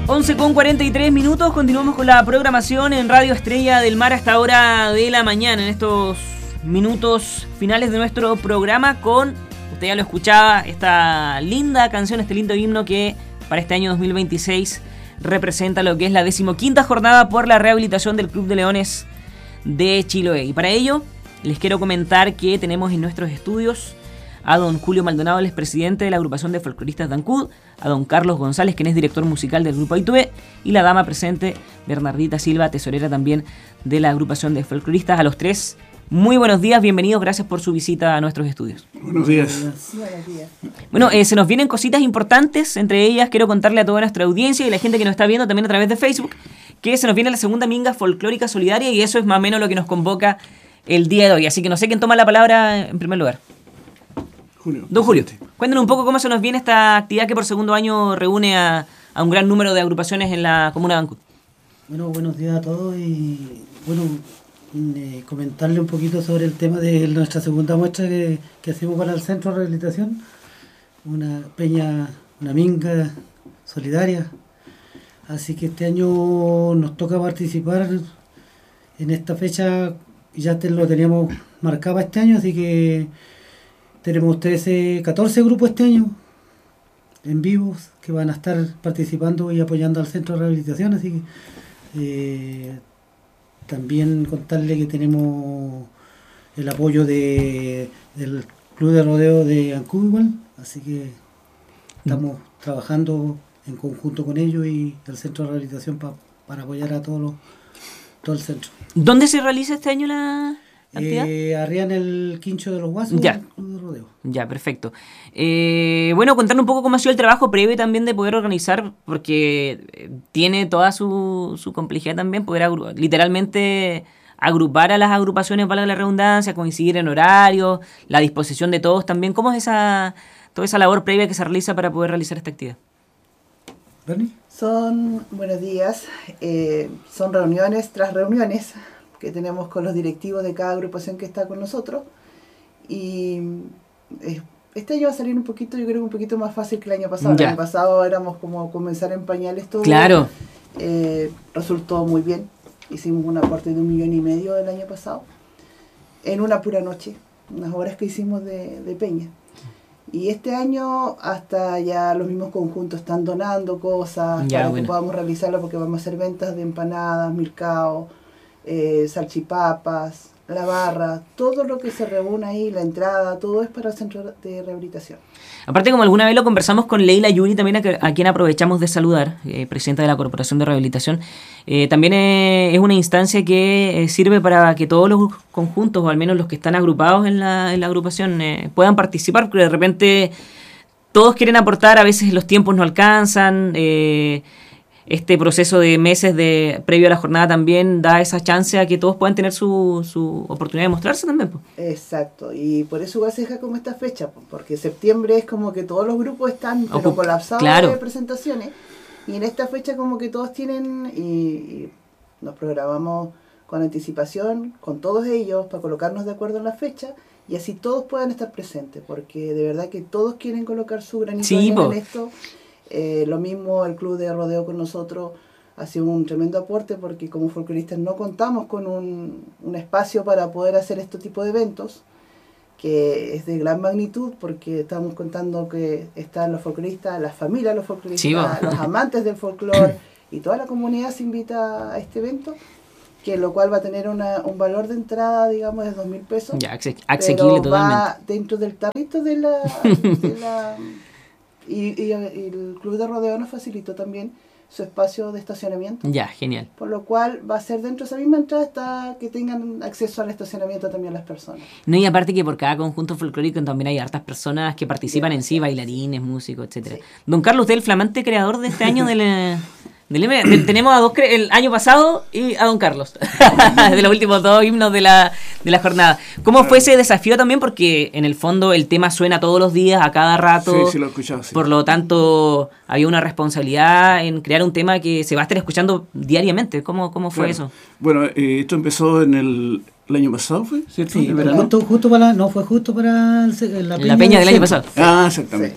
11:43, continuamos con la programación en Radio Estrella del Mar hasta hora de la mañana, en estos minutos finales de nuestro programa con, usted ya lo escuchaba, esta linda canción, este lindo himno que para este año 2026 representa lo que es la 15ª jornada por la rehabilitación del Club de Leones de Chiloé. Y para ello les quiero comentar que tenemos en nuestros estudios a don Julio Maldonado, el expresidente de la agrupación de folcloristas de Ancud, a don Carlos González, quien es director musical del grupo Aitubé, y la dama presente, Bernardita Silva, tesorera también de la agrupación de folcloristas. A los tres, muy buenos días, bienvenidos, gracias por su visita a nuestros estudios. Buenos días. Buenos días. Bueno, se nos vienen cositas importantes, entre ellas quiero contarle a toda nuestra audiencia y a la gente que nos está viendo también a través de Facebook, que se nos viene la segunda minga folclórica solidaria y eso es más o menos lo que nos convoca el día de hoy. Así que no sé quién toma la palabra en primer lugar. Julio. Don Julio, cuéntenos un poco cómo se nos viene esta actividad que por segundo año reúne a un gran número de agrupaciones en la comuna de Ancud. Bueno, buenos días a todos y bueno, comentarle un poquito sobre el tema de nuestra segunda muestra que hacemos para el Centro de Rehabilitación. Una peña, una minga solidaria. Así que este año nos toca participar en esta fecha, ya lo teníamos marcado este año, así que tenemos 14 grupos este año en vivos que van a estar participando y apoyando al Centro de Rehabilitación, así que también contarle que tenemos el apoyo del Club de Rodeo de Ancud igual, así que estamos trabajando en conjunto con ellos y el Centro de Rehabilitación para apoyar a todo el centro. ¿Dónde se realiza este año la actividad? Arriba en el Quincho de los Guasos, ya. El Club de Rodeo. Ya, perfecto. Bueno, contarnos un poco cómo ha sido el trabajo previo también de poder organizar, porque tiene toda su complejidad también, poder literalmente agrupar a las agrupaciones, valga la redundancia, coincidir en horarios, la disposición de todos también. ¿Cómo es toda esa labor previa que se realiza para poder realizar esta actividad? ¿Bernie? Buenos días, son reuniones tras reuniones que tenemos con los directivos de cada agrupación que está con nosotros y este año va a salir un poquito, yo creo que un poquito más fácil que el año pasado. Ya. El año pasado éramos como comenzar en pañales todo. Claro. Resultó muy bien, hicimos un aporte de 1,5 millones el año pasado en una pura noche, unas horas que hicimos de peña. Y este año hasta ya los mismos conjuntos están donando cosas para que podamos realizarlo, porque vamos a hacer ventas de empanadas, milcao, salchipapas, la barra, todo lo que se reúne ahí, la entrada, todo es para el Centro de Rehabilitación. Aparte, como alguna vez lo conversamos con Leila Yuri, también a quien aprovechamos de saludar, presidenta de la Corporación de Rehabilitación, también es una instancia que sirve para que todos los conjuntos, o al menos los que están agrupados en la agrupación, puedan participar, porque de repente todos quieren aportar, a veces los tiempos no alcanzan, este proceso de meses previo a la jornada también da esa chance a que todos puedan tener su oportunidad de mostrarse también. Exacto, y por eso igual se deja como esta fecha, porque septiembre es como que todos los grupos están pero colapsados de presentaciones, y en esta fecha como que todos tienen y nos programamos con anticipación con todos ellos para colocarnos de acuerdo en la fecha y así todos puedan estar presentes, porque de verdad que todos quieren colocar su granito de arena en esto. Lo mismo el Club de Rodeo con nosotros ha sido un tremendo aporte, porque como folcloristas no contamos con un espacio para poder hacer este tipo de eventos, que es de gran magnitud, porque estamos contando que están los folcloristas, las familias de los folcloristas, los amantes del folclore y toda la comunidad se invita a este evento, que lo cual va a tener un valor de entrada, digamos, de 2.000 pesos. Ya, asequible totalmente. Va dentro del tarrito de la y el Club de Rodeo nos facilitó también su espacio de estacionamiento. Ya, genial. Por lo cual va a ser dentro de esa misma entrada que tengan acceso al estacionamiento también las personas. No, y aparte que por cada conjunto folclórico también hay hartas personas que participan en sí, bailarines, músicos, etcétera. Sí. Don Carlos, usted es el flamante creador de este año tenemos a el año pasado y a don Carlos, de los últimos 2 himnos de la jornada. ¿Cómo fue ese desafío también? Porque en el fondo el tema suena todos los días, a cada rato. Sí, lo he escuchado. Sí. Por lo tanto, había una responsabilidad en crear un tema que se va a estar escuchando diariamente. ¿Cómo fue eso? Bueno, esto empezó en el año pasado, ¿fue? ¿Cierto? Sí, ¿El verano? fue justo para la peña del año pasado. Ah, exactamente. Sí.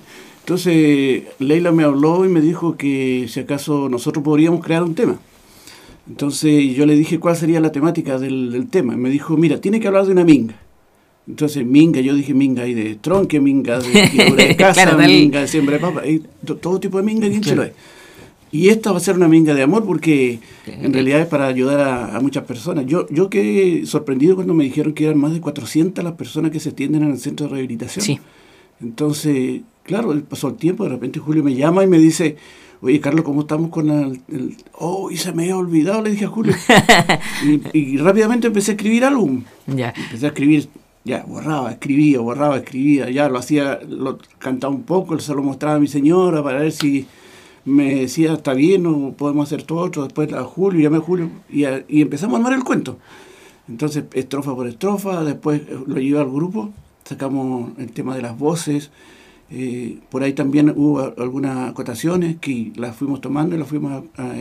Entonces Leila me habló y me dijo que si acaso nosotros podríamos crear un tema. Entonces yo le dije cuál sería la temática del tema. Me dijo, mira, tiene que hablar de una minga. Entonces minga, yo dije minga ahí de tronque, minga de quiebra de casa, claro, minga de siembra de papa, todo tipo de minga aquí en Chiloé. Y esta va a ser una minga de amor porque en realidad es para ayudar a muchas personas. Yo quedé sorprendido cuando me dijeron que eran más de 400 las personas que se atienden en el centro de rehabilitación. Sí. Entonces, claro, pasó el tiempo, de repente Julio me llama y me dice, oye Carlos, ¿cómo estamos con y se me había olvidado, le dije a Julio. y rápidamente empecé a escribir algo. Ya. Empecé a escribir, ya, borraba, escribía, ya lo hacía, lo cantaba un poco, se lo mostraba a mi señora para ver si me decía, está bien, o podemos hacer todo otro. Después a Julio, llamé a Julio y empezamos a armar el cuento. Entonces, estrofa por estrofa, después lo llevé al grupo, sacamos el tema de las voces. Por ahí también hubo algunas acotaciones que las fuimos tomando y las fuimos,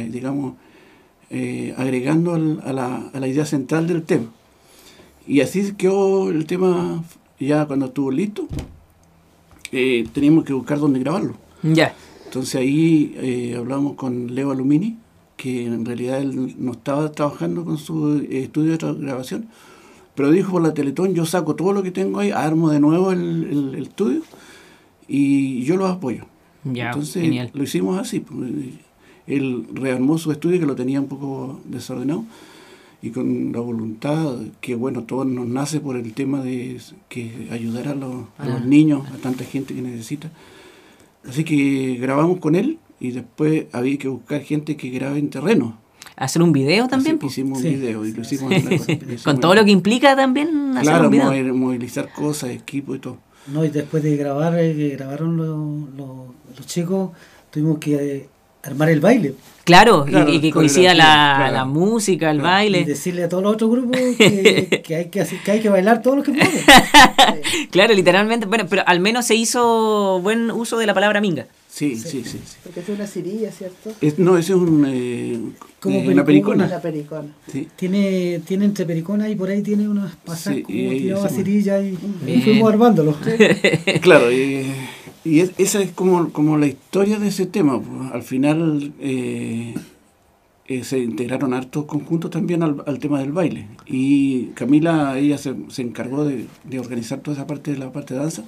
agregando a la idea central del tema. Y así quedó el tema. Ya cuando estuvo listo, teníamos que buscar dónde grabarlo. Ya. Entonces ahí hablamos con Leo Alumini, que en realidad él no estaba trabajando con su estudio de grabación, pero dijo, por la Teletón yo saco todo lo que tengo ahí, armo de nuevo el estudio y yo los apoyo. Ya, entonces genial. Lo hicimos así. Pues, él rearmó su estudio, que lo tenía un poco desordenado, y con la voluntad que, bueno, todo nos nace por el tema de que ayudar a los niños, a tanta gente que necesita. Así que grabamos con él y después había que buscar gente que grabe en terreno. ¿Hacer un video también? Así hicimos un video y lo hicimos con todo lo que implica también hacer un video. Claro, movilizar cosas, equipo y todo. No, y después de grabar, que grabaron los chicos, tuvimos que armar el baile. Claro, y que coincida la música, el baile. Y decirle a todos los otros grupos que hay que bailar todos los que pueden. Claro, literalmente. Bueno, pero al menos se hizo buen uso de la palabra minga. Sí. Porque es una cirilla, ¿cierto? No, ese es una pericona. Una pericona. Sí. Tiene entre pericona y por ahí tiene unas pasajes como tiraba cirilla y fuimos armándolo. Claro, y esa es como la historia de ese tema. Al final se integraron hartos conjuntos también al tema del baile. Y Camila, ella se encargó de organizar toda esa parte de la parte de danza.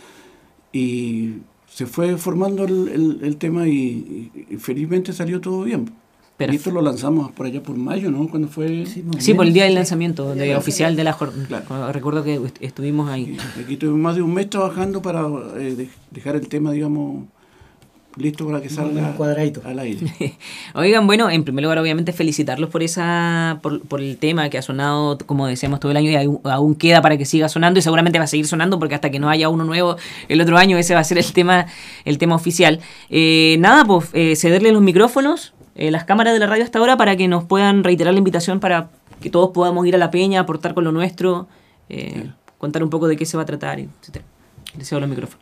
Y se fue formando el tema y felizmente salió todo bien. Pero y esto lo lanzamos por allá por mayo, ¿no? Cuando fue... Sí, por el día del lanzamiento oficial de la jornada. Claro. Recuerdo que estuvimos ahí. Aquí tuvimos más de un mes trabajando para dejar el tema, digamos, listo para que salga cuadradito al aire. Oigan, bueno, en primer lugar, obviamente, felicitarlos por el tema que ha sonado, como decíamos, todo el año, y aún queda para que siga sonando, y seguramente va a seguir sonando, porque hasta que no haya uno nuevo el otro año, ese va a ser el tema oficial. Nada, pues, cederle los micrófonos, las cámaras de la radio hasta ahora, para que nos puedan reiterar la invitación para que todos podamos ir a la peña, aportar con lo nuestro, contar un poco de qué se va a tratar, etc. Les cedo los micrófonos.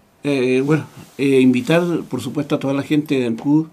Invitar, por supuesto, a toda la gente de Ancud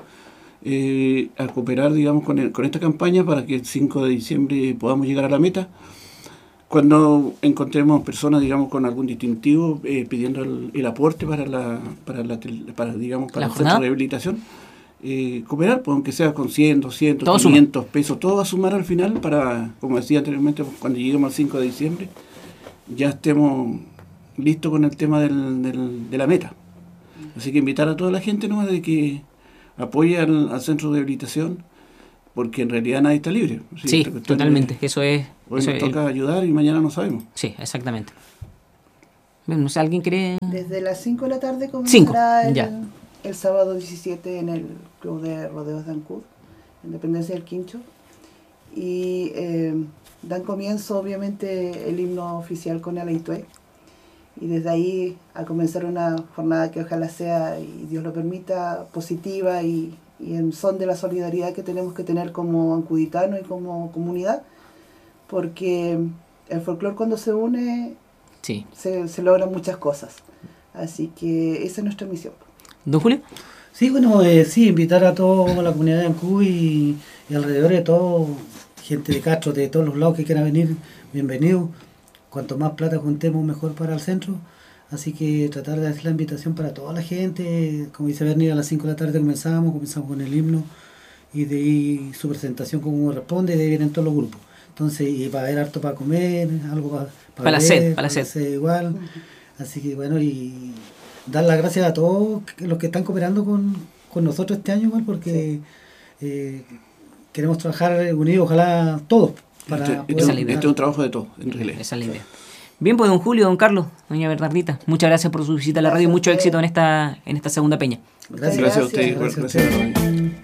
a cooperar, digamos, con esta campaña para que el 5 de diciembre podamos llegar a la meta. Cuando encontremos personas, digamos, con algún distintivo pidiendo el aporte para el centro de rehabilitación, cooperar, pues, aunque sea con 100, 200, todo 500 pesos, todo va a sumar al final para, como decía anteriormente, pues, cuando lleguemos al 5 de diciembre ya estemos listo con el tema de la meta. Así que invitar a toda la gente nomás de que apoye al centro de rehabilitación, porque en realidad nadie está libre. Sí, totalmente. Hoy nos toca ayudar y mañana no sabemos. Sí, exactamente. Bueno, no sé, ¿alguien cree? Desde las 5 de la tarde comenzará el sábado 17 en el Club de Rodeos de Ancud, Independencia del Quincho. Y dan comienzo, obviamente, el himno oficial con Alaitué. Y desde ahí a comenzar una jornada que ojalá sea, y Dios lo permita, positiva y en son de la solidaridad que tenemos que tener como ancuditanos y como comunidad, porque el folclore cuando se une se logran muchas cosas. Así que esa es nuestra misión. ¿Don Julio? Sí, bueno, invitar a toda la comunidad de Ancud y alrededor de todo, gente de Castro, de todos los lados que quieran venir, bienvenidos. Cuanto más plata juntemos, mejor para el centro. Así que tratar de hacer la invitación para toda la gente. Como dice Bernie, a las 5 de la tarde comenzamos con el himno y de ahí su presentación como corresponde, y de ahí vienen todos los grupos. Entonces, y va a haber harto para comer, algo para la sed igual. Así que bueno, y dar las gracias a todos los que están cooperando con nosotros este año, igual, porque queremos trabajar unidos, ojalá todos. Este es un trabajo de todos, en realidad. Esa es la idea. Bien, pues don Julio, don Carlos, doña Bernardita, muchas gracias por su visita a la radio y mucho éxito en esta segunda peña. Gracias a ustedes.